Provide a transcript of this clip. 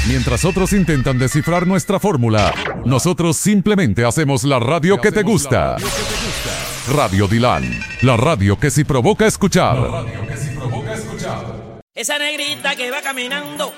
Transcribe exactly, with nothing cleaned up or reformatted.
Mientras otros intentan descifrar nuestra fórmula, nosotros simplemente hacemos la radio que te gusta. Radio Dilan, la radio que sí provoca escuchar. Esa negrita que va caminando